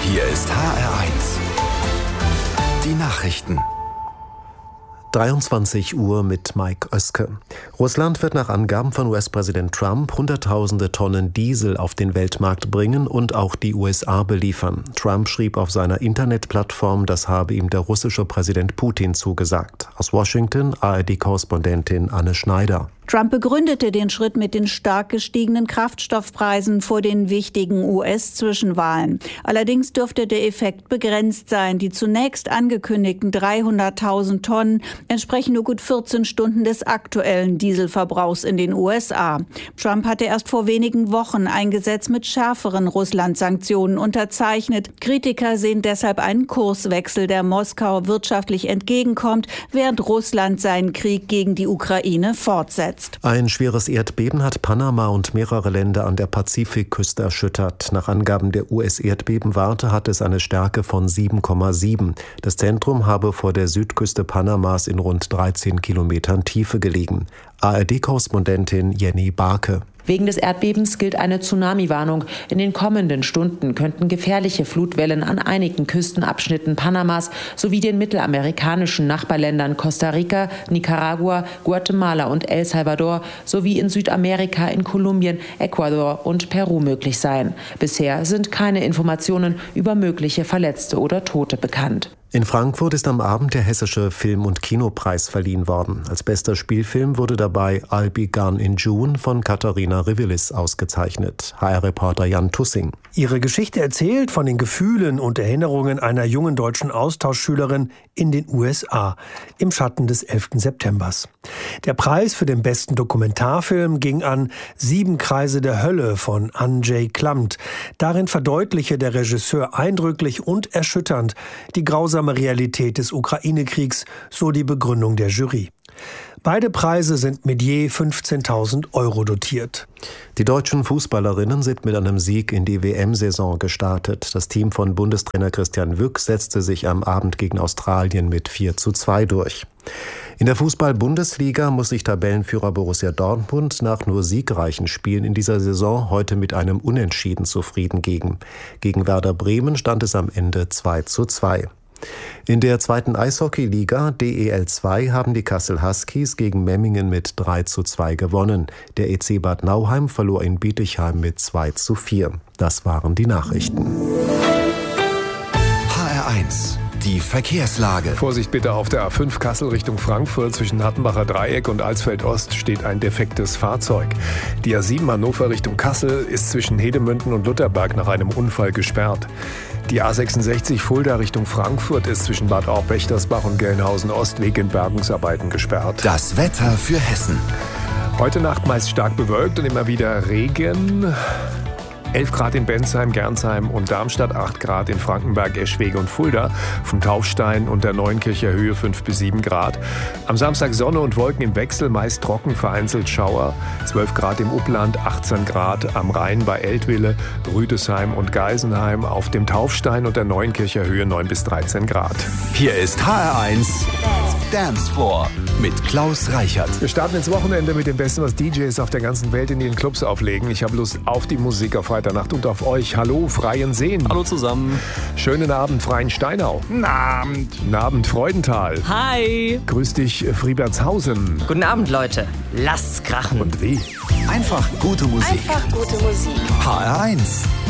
Hier ist HR1. Die Nachrichten. 23 Uhr mit Mike Oeske. Russland wird nach Angaben von US-Präsident Trump Hunderttausende Tonnen Diesel auf den Weltmarkt bringen und auch die USA beliefern. Trump schrieb auf seiner Internetplattform, das habe ihm der russische Präsident Putin zugesagt. Aus Washington ARD-Korrespondentin Anne Schneider. Trump begründete den Schritt mit den stark gestiegenen Kraftstoffpreisen vor den wichtigen US-Zwischenwahlen. Allerdings dürfte der Effekt begrenzt sein. Die zunächst angekündigten 300.000 Tonnen entsprechen nur gut 14 Stunden des aktuellen Dieselverbrauchs in den USA. Trump hatte erst vor wenigen Wochen ein Gesetz mit schärferen Russland-Sanktionen unterzeichnet. Kritiker sehen deshalb einen Kurswechsel, der Moskau wirtschaftlich entgegenkommt, während Russland seinen Krieg gegen die Ukraine fortsetzt. Ein schweres Erdbeben hat Panama und mehrere Länder an der Pazifikküste erschüttert. Nach Angaben der US-Erdbebenwarte hat es eine Stärke von 7,7. Das Zentrum habe vor der Südküste Panamas in rund 13 Kilometern Tiefe gelegen. ARD-Korrespondentin Jenny Barke. Wegen des Erdbebens gilt eine Tsunami-Warnung. In den kommenden Stunden könnten gefährliche Flutwellen an einigen Küstenabschnitten Panamas sowie den mittelamerikanischen Nachbarländern Costa Rica, Nicaragua, Guatemala und El Salvador sowie in Südamerika in Kolumbien, Ecuador und Peru möglich sein. Bisher sind keine Informationen über mögliche Verletzte oder Tote bekannt. In Frankfurt ist am Abend der Hessische Film- und Kinopreis verliehen worden. Als bester Spielfilm wurde dabei I'll Be Gone in June von Katharina Revelis ausgezeichnet. HR-Reporter Jan Tussing. Ihre Geschichte erzählt von den Gefühlen und Erinnerungen einer jungen deutschen Austauschschülerin in den USA im Schatten des 11. Septembers. Der Preis für den besten Dokumentarfilm ging an 7 Kreise der Hölle von Andrzej Klamt. Darin verdeutliche der Regisseur eindrücklich und erschütternd die grausame Realität des Ukraine-Kriegs, so die Begründung der Jury. Beide Preise sind mit je 15.000 € dotiert. Die deutschen Fußballerinnen sind mit einem Sieg in die WM-Saison gestartet. Das Team von Bundestrainer Christian Wück setzte sich am Abend gegen Australien mit 4:2 durch. In der Fußball-Bundesliga muss sich Tabellenführer Borussia Dortmund nach nur siegreichen Spielen in dieser Saison heute mit einem Unentschieden zufrieden geben. Gegen Werder Bremen stand es am Ende 2:2. In der zweiten Eishockeyliga DEL 2 haben die Kassel Huskies gegen Memmingen mit 3:2 gewonnen. Der EC Bad Nauheim verlor in Bietigheim mit 2:4. Das waren die Nachrichten. HR1. Die Verkehrslage. Vorsicht bitte auf der A5 Kassel Richtung Frankfurt. Zwischen Hattenbacher Dreieck und Alsfeld Ost steht ein defektes Fahrzeug. Die A7 Hannover Richtung Kassel ist zwischen Hedemünden und Lutherberg nach einem Unfall gesperrt. Die A66 Fulda Richtung Frankfurt ist zwischen Bad Aub-Wächtersbach und Gelnhausen Ost wegen Bergungsarbeiten gesperrt. Das Wetter für Hessen. Heute Nacht meist stark bewölkt und immer wieder Regen. 11 Grad in Bensheim, Gernsheim und Darmstadt, 8 Grad in Frankenberg, Eschwege und Fulda. Vom Taufstein und der Neuenkircher Höhe 5 bis 7 Grad. Am Samstag Sonne und Wolken im Wechsel, meist trocken, vereinzelt Schauer. 12 Grad im Upland, 18 Grad am Rhein bei Eltville, Rüdesheim und Geisenheim. Auf dem Taufstein und der Neuenkircher Höhe 9 bis 13 Grad. Hier ist HR1 Dance Floor mit Klaus Reichert. Wir starten ins Wochenende mit dem Besten, was DJs auf der ganzen Welt in ihren Clubs auflegen. Ich habe Lust auf die Musik auf Freitagnacht und auf euch. Hallo, Freien Seen. Hallo zusammen. Schönen Abend, Freien Steinau. Guten Abend. Guten Abend, Freudenthal. Hi. Grüß dich, Friedbertshausen. Guten Abend, Leute. Lasst's krachen. Und wie? Einfach gute Musik. Einfach gute Musik. HR1.